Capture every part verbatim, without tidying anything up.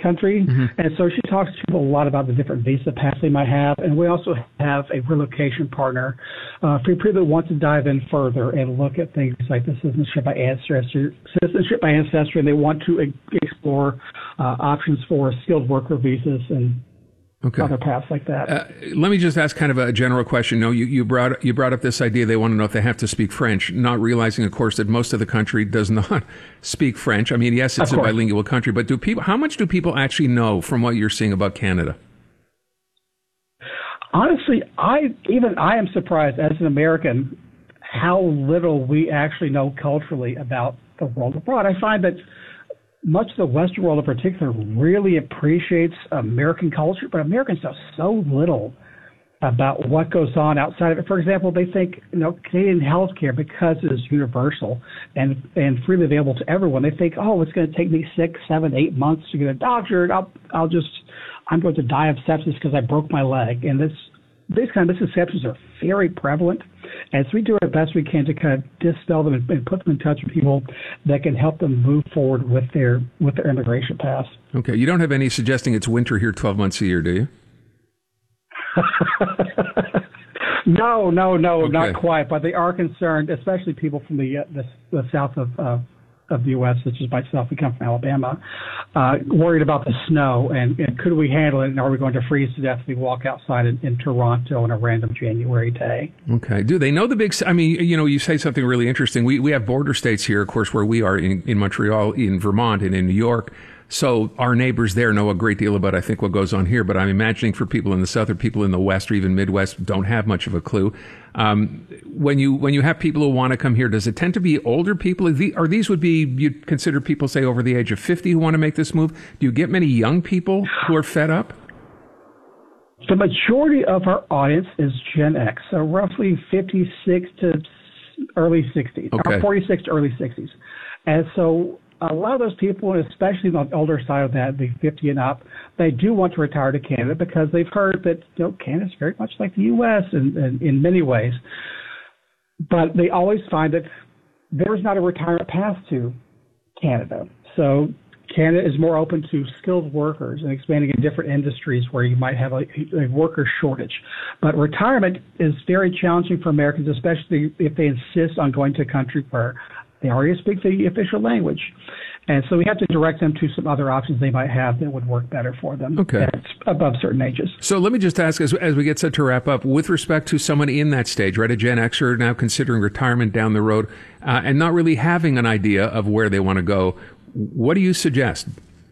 country. Mm-hmm. And so she talks to people a lot about the different visa paths they might have. And we also have a relocation partner uh, for people that want to dive in further and look at things like the citizenship by ancestry, citizenship by ancestry, and they want to explore uh, options for skilled worker visas and Okay. other paths like that. Uh, let me just ask kind of a general question. No, you, you brought you brought up this idea they want to know if they have to speak French, not realizing, of course, that most of the country does not speak French. I mean, yes, it's a bilingual country, but do people? How much do people actually know from what you're seeing about Canada? Honestly, I even I am surprised as an American how little we actually know culturally about the world abroad. I find that much of the Western world in particular really appreciates American culture, but Americans know so little about what goes on outside of it. For example, they think, you know, Canadian healthcare, because it is universal and, and freely available to everyone, they think, oh, it's going to take me six, seven, eight months to get a doctor. I'll, I'll just, I'm going to die of sepsis because I broke my leg. And this, these kind of misconceptions are very prevalent. And so we do our best we can to kind of dispel them and, and put them in touch with people that can help them move forward with their with their immigration path. Okay. You don't have any suggesting it's winter here twelve months a year, do you? no, no, no, okay. Not quite. But they are concerned, especially people from the uh, the, the south of uh, of the U S, such as myself. We come from Alabama, uh, worried about the snow and, and could we handle it? And are we going to freeze to death if we walk outside in, in Toronto on a random January day? Okay. Do they know the big? I mean, you know, you say something really interesting. We we have border states here, of course, where we are in, in Montreal, in Vermont, and in New York. So our neighbors there know a great deal about, I think, what goes on here. But I'm imagining for people in the South or people in the West or even Midwest don't have much of a clue. Um, when you when you have people who want to come here, does it tend to be older people? Are these, are these would be, you'd consider people, say, over the age of fifty who want to make this move? Do you get many young people who are fed up? The majority of our audience is Gen X, so roughly fifty-six to early sixties, okay. or forty-six to early sixties. And so a lot of those people, and especially on the older side of that, the fifty and up, they do want to retire to Canada because they've heard that, you know, Canada's very much like the U S in, in, in many ways. But they always find that there's not a retirement path to Canada. So Canada is more open to skilled workers and expanding in different industries where you might have a, a worker shortage. But retirement is very challenging for Americans, especially if they insist on going to a country where they already speak the official language. And so we have to direct them to some other options they might have that would work better for them okay. at above certain ages. So let me just ask, as, as we get set to wrap up, with respect to someone in that stage, right, a Gen Xer now considering retirement down the road uh, and not really having an idea of where they want to go, what do you suggest?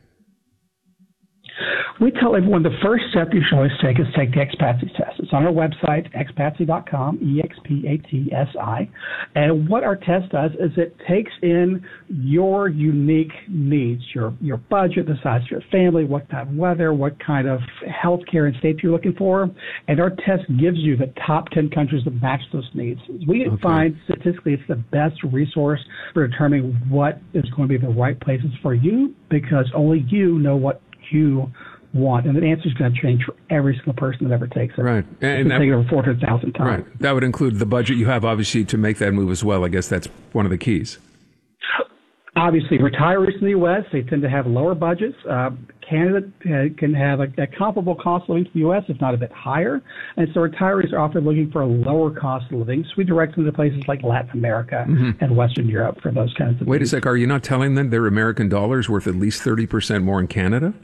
We tell everyone the first step you should always take is take the Expatsy test. It's on our website, expatsy dot com, E X P A T S I. And what our test does is it takes in your unique needs, your your budget, the size of your family, what kind of weather, what kind of health care and safety you're looking for. And our test gives you the top ten countries that match those needs. We okay. find statistically it's the best resource for determining what is going to be the right places for you, because only you know what you want, and the answer is going to change for every single person that ever takes it. Right, and that, take it over four hundred thousand times. Right, that would include the budget you have, obviously, to make that move as well. I guess that's one of the keys. Obviously, retirees in the U S, they tend to have lower budgets. Uh, Canada uh, can have a, a comparable cost of living to the U S, if not a bit higher. And so retirees are often looking for a lower cost of living. So we direct them to places like Latin America mm-hmm. and Western Europe for those kinds of Wait things. a sec, are you not telling them their American dollars worth at least thirty percent more in Canada?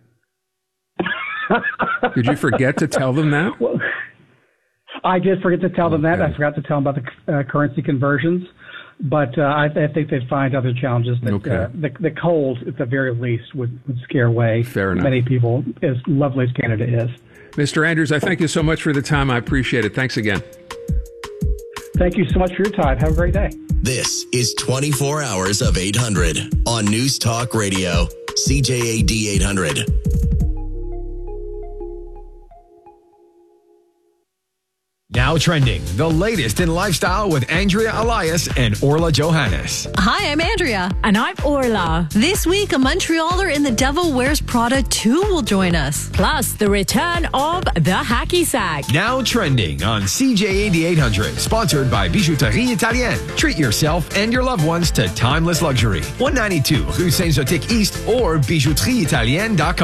Did you forget to tell them that? Well, I did forget to tell them okay. that. I forgot to tell them about the uh, currency conversions. But uh, I, I think they'd find other challenges. That, okay. uh, the, the cold, at the very least, would, would scare away Fair enough. many people, as lovely as Canada is. Mister Andrews, I thank you so much for the time. I appreciate it. Thanks again. Thank you so much for your time. Have a great day. This is twenty-four hours of eight hundred on News Talk Radio, C J A D eight hundred. Now trending, the latest in lifestyle with Andrea Elias and Orla Johannes. Hi, I'm Andrea. And I'm Orla. This week, a Montrealer in The Devil Wears Prada two will join us. Plus, the return of the Hacky Sack. Now trending on C J A D eight hundred, sponsored by Bijouterie Italienne. Treat yourself and your loved ones to timeless luxury. one ninety-two Rue Saint-Zotique East or bijouterie italienne dot com.